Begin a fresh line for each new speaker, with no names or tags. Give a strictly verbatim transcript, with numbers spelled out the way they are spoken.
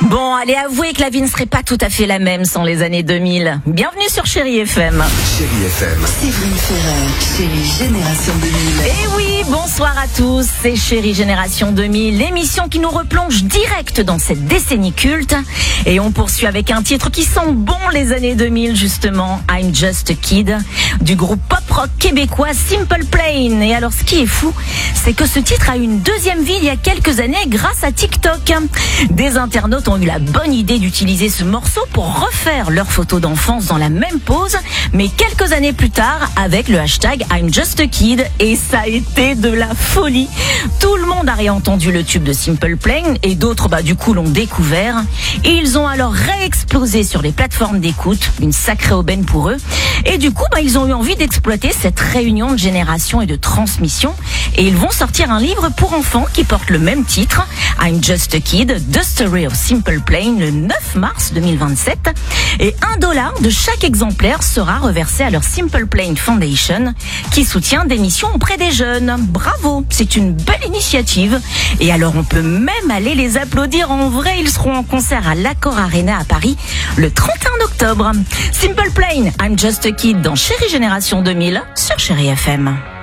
Bon, allez, avouez que la vie ne serait pas tout à fait la même sans les années deux mille. Bienvenue sur Chérie F M.
Chérie F M.
Séverine Ferrer, Chérie Génération deux mille.
Eh oui, bonsoir à tous, c'est Chérie Génération deux mille, l'émission qui nous replonge direct dans cette décennie culte. Et on poursuit avec un titre qui sent bon les années deux mille justement, I'm Just a Kid, du groupe pop-rock québécois Simple Plan. Et alors ce qui est fou, c'est que ce titre a eu une deuxième vie il y a quelques années grâce à TikTok. Des internautes ont eu la bonne idée d'utiliser ce morceau pour refaire leurs photos d'enfance dans la même pose, mais quelques années plus tard avec le hashtag I'm Just a Kid, et ça a été de la folie. Tout le monde a réentendu le tube de Simple Plan et d'autres bah du coup l'ont découvert. Et ils ont alors réexplosé sur les plateformes d'écoute, une sacrée aubaine pour eux. Et du coup bah ils ont eu envie d'exploiter cette réunion de génération et de transmission, et ils vont sortir un livre pour enfants qui porte le même titre, I'm Just a Kid, The Story of Simple Plan, le neuf mars deux mille vingt-sept, et un dollar de chaque exemplaire sera reversé à leur Simple Plan Foundation qui soutient des missions auprès des jeunes. Bravo, c'est une belle initiative. Et alors on peut même aller les applaudir en vrai, ils seront en concert à l'Accor Arena à Paris le trente et un octobre. Simple Plan, I'm Just a Kid dans Chérie Génération deux mille sur Chérie F M.